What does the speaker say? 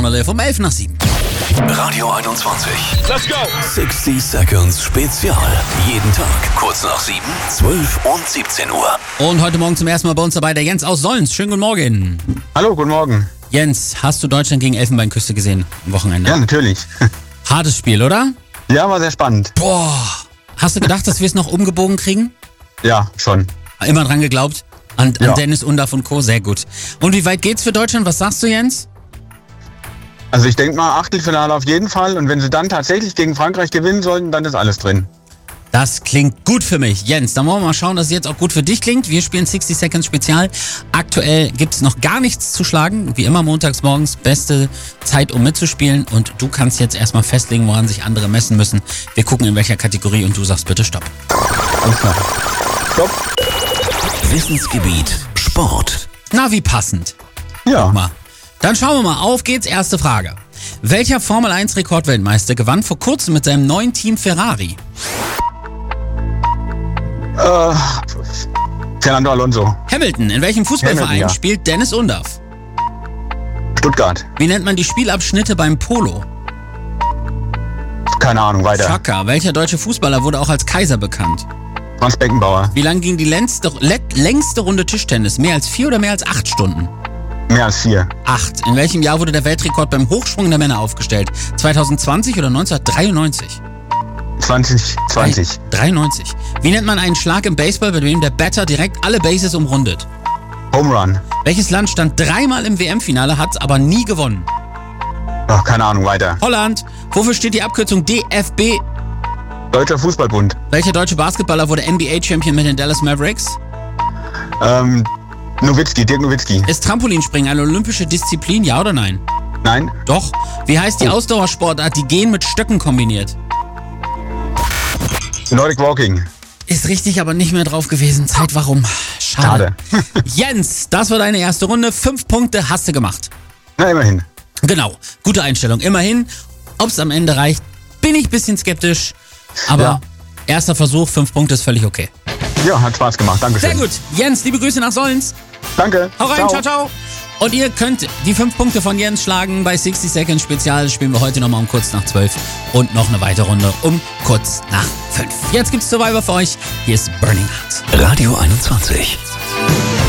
on a Live um 11 nach 7. Radio 21. Let's go! 60 Seconds Spezial. Jeden Tag kurz nach 7, 12 und 17 Uhr. Und heute Morgen zum ersten Mal bei uns dabei der Jens aus Solms. Schönen guten Morgen. Hallo, guten Morgen. Jens, hast du Deutschland gegen Elfenbeinküste gesehen am Wochenende? Ja, natürlich. Hartes Spiel, oder? Ja, war sehr spannend. Boah. Hast du gedacht, dass wir es noch umgebogen kriegen? Ja, schon. Immer dran geglaubt? An Ja. Dennis Undaff und Co. Sehr gut. Und wie weit geht's für Deutschland? Was sagst du, Jens? Also ich denke mal, Achtelfinale auf jeden Fall. Und wenn sie dann tatsächlich gegen Frankreich gewinnen sollten, dann ist alles drin. Das klingt gut für mich. Jens, dann wollen wir mal schauen, dass es jetzt auch gut für dich klingt. Wir spielen 60 Seconds Spezial. Aktuell gibt es noch gar nichts zu schlagen. Wie immer montags morgens beste Zeit, um mitzuspielen. Und du kannst jetzt erstmal festlegen, woran sich andere messen müssen. Wir gucken, in welcher Kategorie und du sagst bitte Stopp. Alles klar. Stopp. Wissensgebiet Sport. Na, wie passend. Ja. Guck mal. Dann schauen wir mal. Auf geht's. Erste Frage. Welcher Formel-1-Rekordweltmeister gewann vor kurzem mit seinem neuen Team Ferrari? Fernando Alonso. Hamilton. In welchem Fußballverein Hamilton, ja. spielt Dennis Undaff? Stuttgart. Wie nennt man die Spielabschnitte beim Polo? Keine Ahnung, weiter. Chaka. Welcher deutsche Fußballer wurde auch als Kaiser bekannt? Franz Beckenbauer. Wie lang ging die längste Runde Tischtennis? Mehr als 4 oder mehr als 8 Stunden? Mehr als 4. 8. In welchem Jahr wurde der Weltrekord beim Hochsprung der Männer aufgestellt? 2020 oder 1993? 2020. 93. Wie nennt man einen Schlag im Baseball, bei dem der Batter direkt alle Bases umrundet? Home Run. Welches Land stand 3-mal im WM-Finale, hat es aber nie gewonnen? Oh, keine Ahnung, weiter. Holland. Wofür steht die Abkürzung DFB? Deutscher Fußballbund. Welcher deutsche Basketballer wurde NBA-Champion mit den Dallas Mavericks? Dirk Nowitzki. Ist Trampolinspringen eine olympische Disziplin, ja oder nein? Nein? Doch. Wie heißt die Ausdauersportart, die Gehen mit Stöcken kombiniert? Nordic Walking. Ist richtig, aber nicht mehr drauf gewesen. Zeit, warum? Schade. Jens, das war deine erste Runde. 5 Punkte hast du gemacht. Na, immerhin. Genau. Gute Einstellung. Immerhin. Ob es am Ende reicht, bin ich ein bisschen skeptisch. Aber Ja. erster Versuch, 5 Punkte ist völlig okay. Ja, hat Spaß gemacht. Dankeschön. Sehr gut. Jens, liebe Grüße nach Solms. Danke. Hau rein, ciao, ciao. Und ihr könnt die 5 Punkte von Jens schlagen. Bei 60 Seconds Spezial spielen wir heute nochmal um kurz nach 12 und noch eine weitere Runde um kurz nach 5. Jetzt gibt's Survivor für euch. Hier ist Burning Heart. Radio 21.